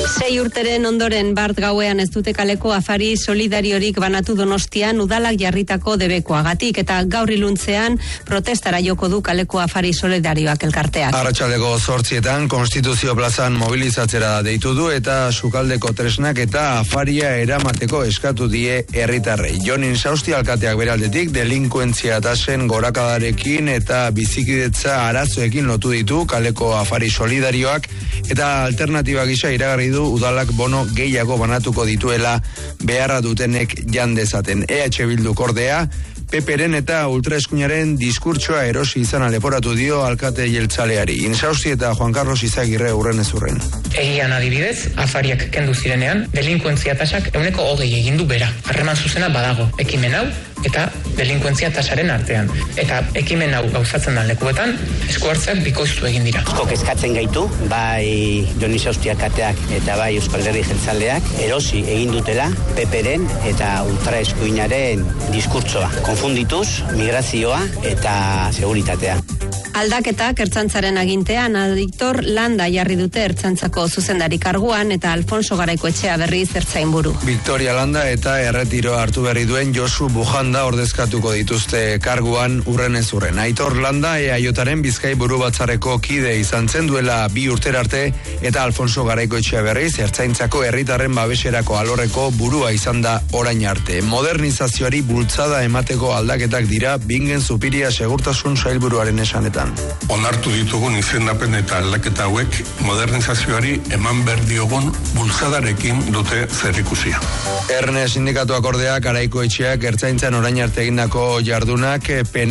6 urteren ondoren bart gauean ez dute kaleko afari solidariorik banatu Donostian udalak jarritako debekoagatik eta gaur iluntzean protestara joko du kaleko afari solidarioak elkarteak. Arratsaldeko 8etan Konstituzio plazan mobilizatzera deitu du eta sukaldeko tresnak eta afaria eramateko eskatu die herritarrei. Jon Insausti alkateak beraldetik delinkuentzia tasen gorakadarekin eta bizikidetza arazoekin lotu ditu kaleko afari solidarioak eta alternatiba gisa iragarri du udalak bono gehiago banatuko dituela beharra dutenek jan dezaten. EH Bildu kordea PPren eta ultraeskuinaren diskurtsoa erosi izana leporatu dio alkate jeltzaleari. Insausti eta Juan Carlos Izagirre urren ez urren. Egian adibidez, afariak kendu zirenean, delinkuentzia tasak 20% egin du bera. Harreman zuzena badago, ekimen hau eta delinkuentzia tasaren artean. Eta ekimen hau gauzatzen den lekuetan, esku hartzeak bikoiztu egin dira. Asko kezkatzen gaitu, bai Jon Insausti alkateak eta bai Euskal Herri jeltzaleak erosi egin dutela PPren eta ultraeskuinaren diskurtsoa. Konfundituz, migrazioa eta seguritatea. Aldaketak Ertzaintzaren agintean Adiktor Landa jarri dute Ertzaintzako zuzendari karguan eta Alfonso Garaikoetxea berriz ertzainburu. Victoria Landa eta erretiro hartu berri duen Josu Bujanda ordezkatuko dituzte karguan urren ez urren. Aitor Landa EAJaren Bizkai buru batzarreko kide izan zen duela 2 urtera arte eta Alfonso Garaikoetxea berriz Ertzaintzako herritarren babeserako alorreko burua izan da orain arte. Modernizazioari bultzada emateko aldaketak dira Bingen Zupiria segurtasun sailburuaren esanetan. Onartu ditugun izendapen eta aldaketa hauek modernizazioari eman berdiogun bultzadarekin dute zerikusia. Erne sindikatuak ordeak Garaikoetxeak Ertzaintzan orain arte egindako jardunak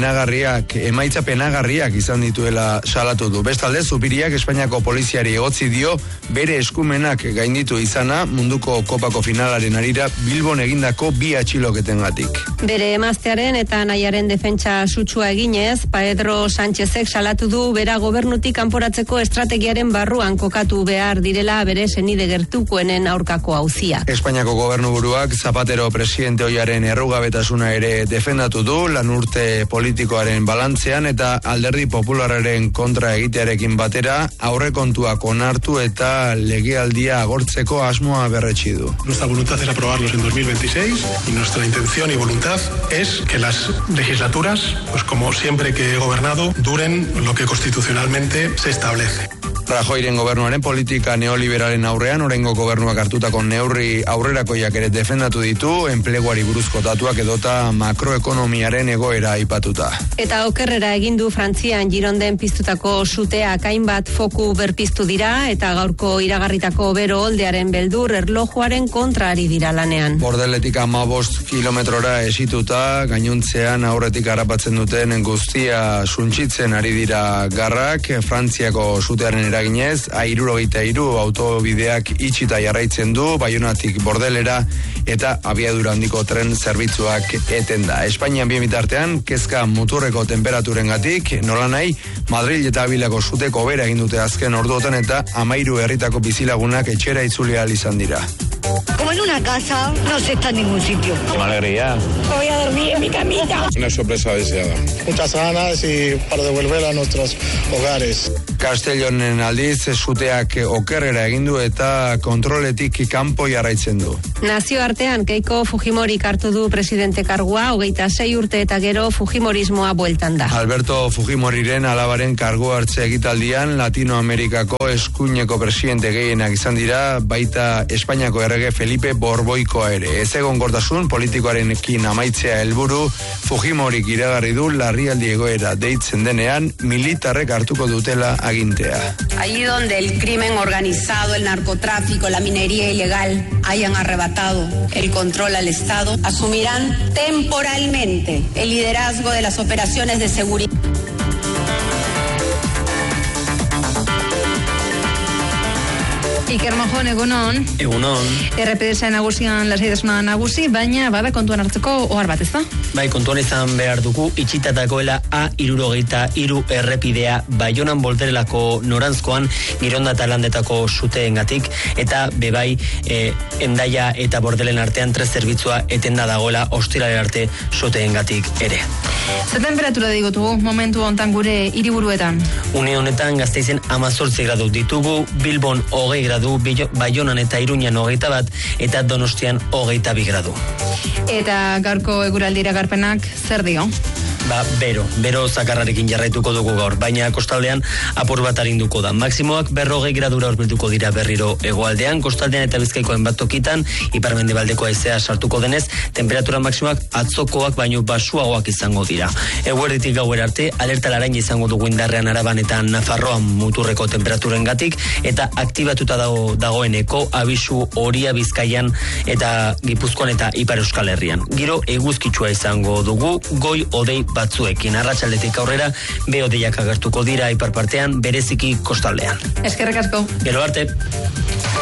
emaitza penagarriak izan dituela salatu du. Bestalde, Zupiriak Espainiako poliziari egotzi dio bere eskumenak gainditu izana munduko kopako finalaren harira Bilbon egindako 2 atxiloketengatik. Bere emaztearen eta anaiaren defentsa sutsua eginez, Pedro Sánchezek salatu du bera gobernutik kanporatzeko estrategiaren barruan kokatu behar direla bere senide gertukoenen aurkako auzia. Espainiako gobernuburuak Zapatero presidente ohiaren errugabetasuna ere defendatu du lanurte politikoaren balantzean eta Alderdi Popularraren kontra egitearekin batera aurrekontuak onartu eta legealdia agortzeko asmoa berretsi du. Nuestra voluntad es aprobarlos en 2026 y nuestra intención y voluntad es que las legislaturas, pues como siempre que he gobernado, duren lo que constitucionalmente se establece. Rajoyren gobernuaren politika neoliberalen aurrean oraingo gobernuak hartutako neurri aurrerakoiak ere defendatu ditu, enpleguari buruzko datuak edota makroekonomiaren egoera aipatuta. Eta okerrera egin du Frantzian Gironden piztutako suteak hainbat foku berpiztu dira eta gaurko iragarritako bero oldearen beldur erlojuaren kontra ari dira lanean. Bordeletik 15 kilometrora esituta, gainuntzean aurretik harrapatzen duten guztia suntsitzen ari dira garrak, Frantziako sutearen eraginez, 73 autobideak itxita jarraitzen du, Baionatik Bordelera eta abiadura handiko tren zerbitzuak eten da. Espainian bien bitartean, kezka muturreko temperaturengatik, nolanahi, Madrid eta Abilako suteko bera egin dute azken orduotan eta 13 herritako bizilagunak etxera itzuli ahal izan dira. Como en una casa, no se está en ningún sitio. ¡Qué alegría! Voy a dormir en mi camita. Una sorpresa deseada. Muchas ganas y para devolver a nuestros hogares. Castellonen aldiz, suteak okerrera egin du eta kontroletik kanpo jarraitzen du. Nazioartean Keiko Fujimorik hartu du presidente kargua, 26 urte eta gero Fujimorismoa bueltan da. Alberto Fujimoriren alabaren kargu hartze egitaldian Latinoamerikako eskuineko presidente gehienak izan dira, baita Espainiako errege Felipe Borboikoa ere. Ez egonkortasun politikoarekin amaitzea helburu, Fujimorik iragarri du larrialdi egoera deitzen denean militarrek hartuko dutela agintea. Allí donde el crimen organizado, el narcotráfico, la minería ilegal hayan arrebatado el control al Estado, asumirán temporalmente el liderazgo de las operaciones de seguridad. Iker Mojon, egunon. Egunon. RPS nagusian lasaitasuna nagusi, baina bada kontuan hartzeko ohar bat, ez da? Bai, kontuan izan behar dugu, itxitatakoela A63 errepidea Baionan Bolterelako norantzkoan Gironda eta Landetako suteengatik eta bebai Hendaia eta Bordelen artean tres zerbitzua etenda dagoela ostiralera arte suteengatik ere. Zer temperatura digotugu momentu hontan gure hiriburuetan? Une honetan Gasteizen 18 gradu ditugu, Bilbon 20 gradu gradu, Baionan eta Iruñan 21 eta Donostian 22 gradu. Eta gaurko eguraldira garpenak zer dio? Bero zakarrarekin jarraituko dugu gaur, baina kostaldean apur bat arinduko da. Maximoak 20 gradura hurbilduko dira berriro hegoaldean, kostaldean eta Bizkaiko hainbat tokitan, ipar-mendebaldeko haizea sartuko denez, temperatura maximoak atzokoak baino basuagoak izango dira. Eguerditik gauera arte, alerta larain izango dugu indarrean Araban eta Nafarroan muturreko temperaturengatik, eta aktibatuta dagoeneko abisu horia Bizkaian eta Gipuzkoan eta Ipar Euskal Herrian. Giro eguzkitsua izango dugu, goi hodei batzuekin. Arratsaldetik aurrera behodeiak agertuko dira ipar partean, bereziki kostaldean. Eskerrik asko. Gero arte.